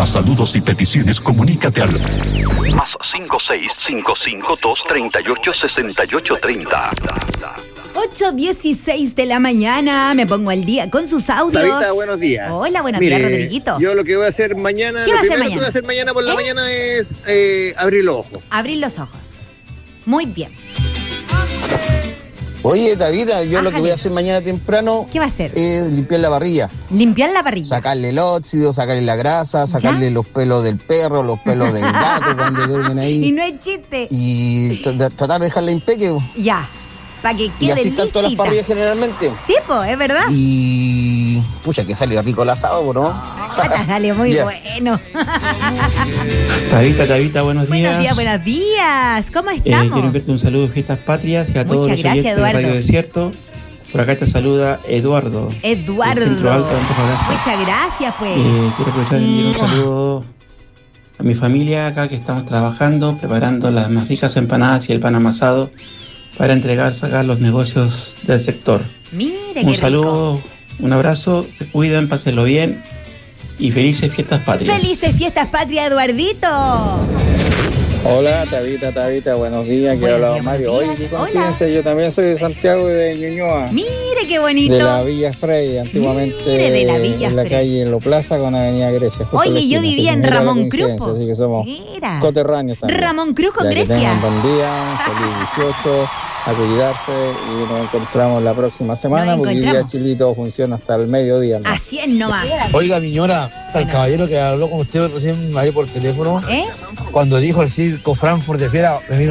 Para saludos y peticiones, comunícate al +5 6 5 5 2 38 68 30. 8:16 de la mañana, me pongo al día con sus audios. Tabita, buenos días. Hola, buenos Mire, días, Rodriguito. Yo lo que voy a hacer mañana, ¿Qué lo va a hacer primero mañana? que voy a hacer mañana por la mañana es abrir los ojos. Abrir los ojos. Muy bien. Oye, David, yo lo que Ájale. voy a hacer mañana temprano ¿Qué va a hacer? es limpiar la parrilla. Limpiar la parrilla. Sacarle el óxido, sacarle la grasa, sacarle los pelos del perro, los pelos del gato cuando duermen Y ahí. no es chiste. Y tratar de dejarla impecable. Ya. Para que Y quede así están todas las listita. parrillas generalmente. Sí, pues, es verdad. Y pucha, que sale rico el asado, ¿no? Sale muy Ya. bueno. Tabita, buenos días. Buenos días. ¿Cómo estamos? Quiero enviarte un saludo de Fiestas Patrias y a todos Muchas los gracias, oyentes de Radio Eduardo. Desierto. Por acá te saluda Eduardo. Eduardo. del Centro Alto de Antofagasta. Muchas gracias, pues. Quiero aprovechar y enviar un saludo a mi familia acá que estamos trabajando, preparando las más ricas empanadas y el pan amasado para sacar los negocios del sector. Mira qué Un rico. saludo, un abrazo, se cuiden, pásenlo bien y felices Fiestas Patrias. Felices Fiestas Patrias, Eduardito. Hola, Tabita, buenos días, que Buenos hablado días, Mario. buenos Oye, días. qué coincidencia, yo también soy de Santiago y de Ñuñoa, Mire qué bonito. de la Villa Frey, antiguamente Mire, de la Villa en la Frey. calle en Lo Plaza con Avenida Grecia. justo en la Oye, yo esquina. vivía en Así que mira la Ramón Cruz, coincidencia, po. Así que somos Mira. coterráneos también. Ramón Cruz con Ya que Grecia. tengan buen día, feliz 18, a cuidarse y nos encontramos la próxima semana Nos porque hoy día encontramos. Chilito funciona hasta el mediodía, ¿no? Así es nomás. Oiga, Miñora, el caballero que habló con usted recién ahí por teléfono, ¿Eh? cuando dijo el circo Frankfurt de Fiera, me vino